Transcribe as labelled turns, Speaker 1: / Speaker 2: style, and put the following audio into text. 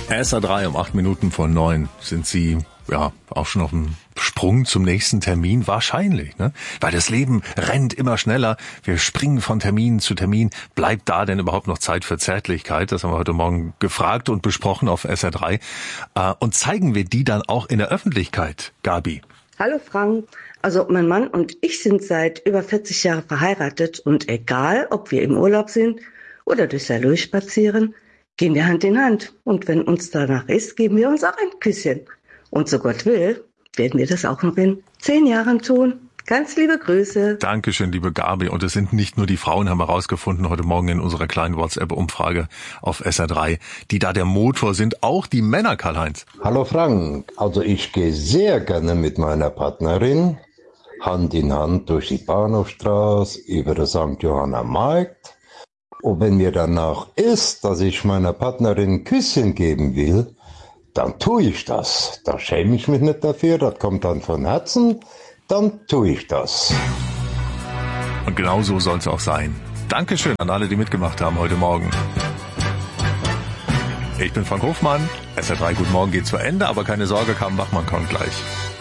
Speaker 1: SA3 um 8:08 sind Sie ja auch schon auf dem Sprung zum nächsten Termin? Wahrscheinlich, ne? Weil das Leben rennt immer schneller. Wir springen von Termin zu Termin. Bleibt da denn überhaupt noch Zeit für Zärtlichkeit? Das haben wir heute Morgen gefragt und besprochen auf SA3. Und zeigen wir die dann auch in der Öffentlichkeit, Gabi?
Speaker 2: Hallo Frank. Also mein Mann und ich sind seit über 40 Jahren verheiratet und egal, ob wir im Urlaub sind oder durch Saarlouis spazieren, gehen wir Hand in Hand. Und wenn uns danach ist, geben wir uns auch ein Küsschen. Und so Gott will, werden wir das auch noch in 10 Jahren tun. Ganz liebe Grüße.
Speaker 1: Dankeschön, liebe Gabi. Und es sind nicht nur die Frauen, haben wir herausgefunden heute Morgen in unserer kleinen WhatsApp-Umfrage auf SA3, die da der Motor sind, auch die Männer, Karl-Heinz.
Speaker 3: Hallo Frank, also ich gehe sehr gerne mit meiner Partnerin Hand in Hand durch die Bahnhofstraße über den St. Johanna Markt. Und wenn mir danach ist, dass ich meiner Partnerin ein Küsschen geben will, dann tue ich das. Da schäme ich mich nicht dafür, das kommt dann von Herzen, dann tue ich das.
Speaker 1: Und genau so soll es auch sein. Dankeschön an alle, die mitgemacht haben heute Morgen. Ich bin Frank Hofmann. SA3 Guten Morgen geht zu Ende, aber keine Sorge, Carmen Bachmann kommt gleich.